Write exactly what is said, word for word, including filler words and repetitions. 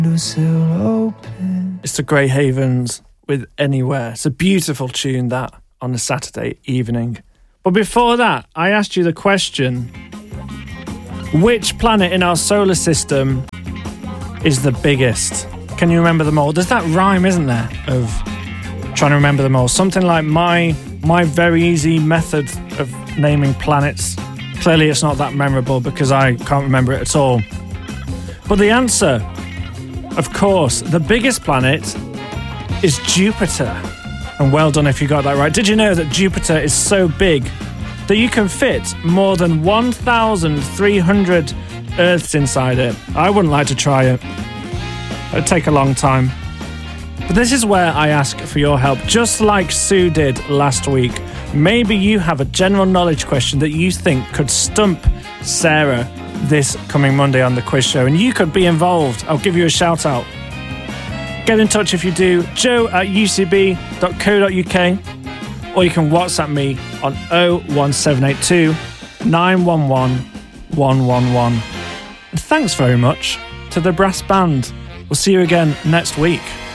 It's the Grey Havens with Anywhere. It's a beautiful tune, that, on a Saturday evening. But before that, I asked you the question, which planet in our solar system is the biggest? Can you remember them all? There's that rhyme, isn't there, of trying to remember them all. Something like my my very easy method of naming planets. Clearly it's not that memorable because I can't remember it at all. But the answer, of course, the biggest planet is Jupiter. And well done if you got that right. Did you know that Jupiter is so big that you can fit more than one thousand three hundred Earths inside it? I wouldn't like to try it. It'd take a long time. But this is where I ask for your help, just like Sue did last week. Maybe you have a general knowledge question that you think could stump Sarah this coming Monday on the quiz show, and you could be involved. I'll give you a shout out. Get in touch if you do, joe at u c b dot co dot u k, or you can WhatsApp me on oh one seven eight two, nine one one, one one one. And thanks very much to the brass band. We'll see you again next week.